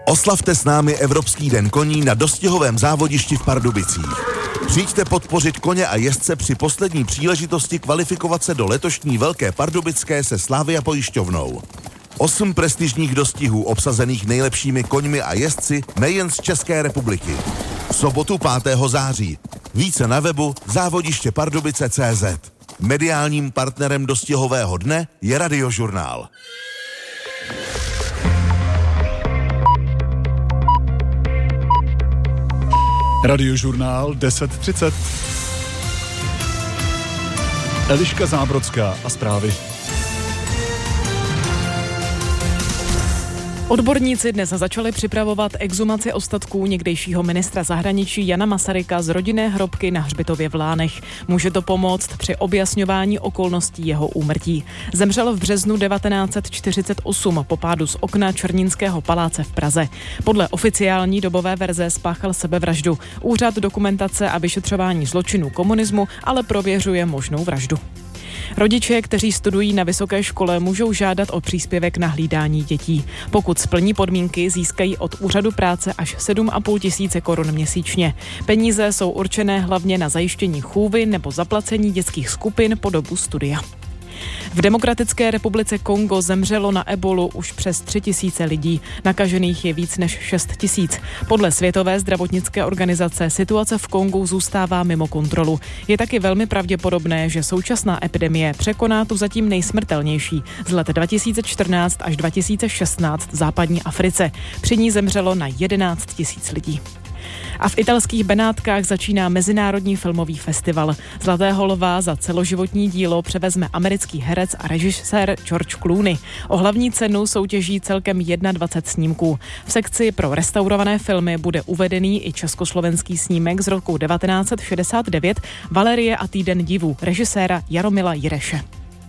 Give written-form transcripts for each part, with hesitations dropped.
Oslavte s námi Evropský den koní na dostihovém závodišti v Pardubicích. Přijďte podpořit koně a jezdce při poslední příležitosti kvalifikovat se do letošní Velké Pardubické se Slavia pojišťovnou. 8 prestižních dostihů obsazených nejlepšími koňmi a jezdci nejen z České republiky. V sobotu 5. září. Více na webu závodištěpardubice.cz. Mediálním partnerem dostihového dne je Radiožurnál. Radiožurnál 10:30. Eliška Zábrodská a zprávy. Odborníci dnes začali připravovat exhumaci ostatků někdejšího ministra zahraničí Jana Masaryka z rodinné hrobky na hřbitově v Lánech. Může to pomoct při objasňování okolností jeho úmrtí. Zemřel v březnu 1948 po pádu z okna Černínského paláce v Praze. Podle oficiální dobové verze spáchal sebevraždu. Úřad dokumentace a vyšetřování zločinů komunismu ale prověřuje možnou vraždu. Rodiče, kteří studují na vysoké škole, můžou žádat o příspěvek na hlídání dětí. Pokud splní podmínky, získají od úřadu práce až 7,5 tisíce korun měsíčně. Peníze jsou určené hlavně na zajištění chůvy nebo zaplacení dětských skupin po dobu studia. V Demokratické republice Kongo zemřelo na ebolu už přes 3 000 lidí. Nakažených je víc než 6 000. Podle Světové zdravotnické organizace situace v Kongu zůstává mimo kontrolu. Je taky velmi pravděpodobné, že současná epidemie překoná tu zatím nejsmrtelnější z let 2014 až 2016 v západní Africe. Při ní zemřelo na 11 000 lidí. A v italských Benátkách začíná Mezinárodní filmový festival. Zlatého lva za celoživotní dílo převezme americký herec a režisér George Clooney. O hlavní cenu soutěží celkem 21 snímků. V sekci pro restaurované filmy bude uvedený i československý snímek z roku 1969 Valerie a týden divů režiséra Jaromila Jireše.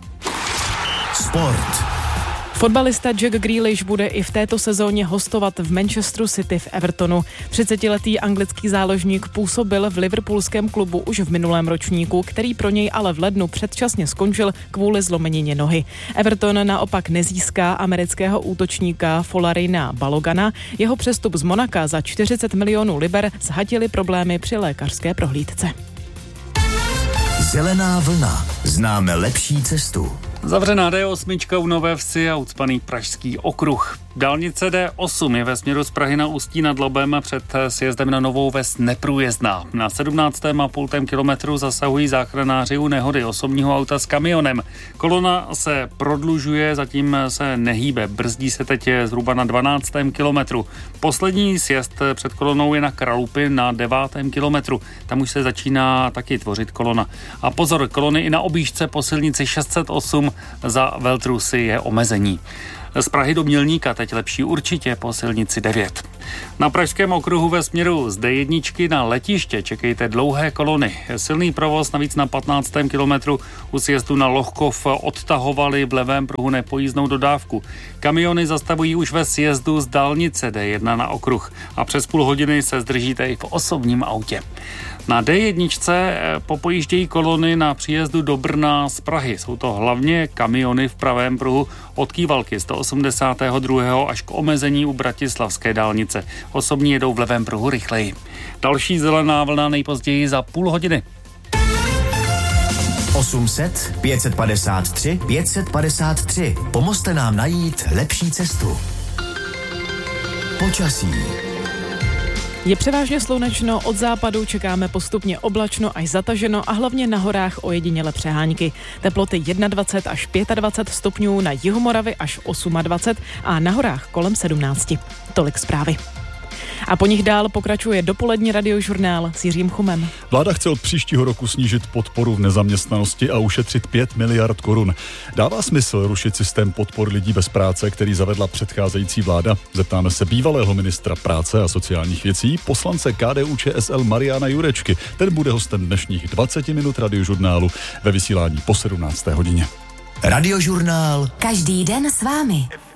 Sport. Fotbalista Jack Grealish bude i v této sezóně hostovat v Manchesteru City v Evertonu. 30letý anglický záložník působil v liverpoolském klubu už v minulém ročníku, který pro něj ale v lednu předčasně skončil kvůli zlomenině nohy. Everton naopak nezíská amerického útočníka Folarina Balogana. Jeho přestup z Monaka za 40 milionů liber zhatily problémy při lékařské prohlídce. Zelená vlna. Známe lepší cestu. Zavřená D8 u Nové Vsi a ucpaný Pražský okruh. Dálnice D8 je ve směru z Prahy na Ústí nad Labem před sjezdem na Novou Ves neprůjezdná. Na 17,5 kilometru zasahují záchranáři u nehody osobního auta s kamionem. Kolona se prodlužuje, zatím se nehýbe. Brzdí se teď zhruba na 12. kilometru. Poslední sjezd před kolonou je na Kralupy na 9. kilometru. Tam už se začíná taky tvořit kolona. A pozor, kolony i na objížďce po silnici 608 za Veltrusy je omezení. Z Prahy do Mělníka teď lepší určitě po silnici 9. Na Pražském okruhu ve směru z D1 na letiště čekejte dlouhé kolony. Silný provoz navíc na 15. kilometru u sjezdu na Lohkov odtahovali v levém pruhu nepojízdnou dodávku. Kamiony zastavují už ve sjezdu z dálnice D1 na okruh a přes půl hodiny se zdržíte i v osobním autě. Na D1 popojíždějí kolony na příjezdu do Brna z Prahy. Jsou to hlavně kamiony v pravém pruhu od Kývalky 182. až k omezení u Bratislavské dálnice. Osobní jedou v levém pruhu rychleji. Další zelená vlna nejpozději za půl hodiny. 800 553 553. Pomozte nám najít lepší cestu. Počasí. Je převážně slunečno, od západu čekáme postupně oblačno až zataženo a hlavně na horách ojediněle přehánky. Teploty 21 až 25 stupňů, na jihu Moravy až 28 a na horách kolem 17. Tolik zprávy. A po nich dál pokračuje dopolední Radiožurnál s Jiřím Chumem. Vláda chce od příštího roku snížit podporu v nezaměstnanosti a ušetřit 5 miliard korun. Dává smysl rušit systém podpor lidí bez práce, který zavedla předcházející vláda? Zeptáme se bývalého ministra práce a sociálních věcí, poslance KDU-ČSL Mariana Jurečky. Ten bude hostem dnešních 20 minut Radiožurnálu ve vysílání po 17. hodině. Radiožurnál. Každý den s vámi.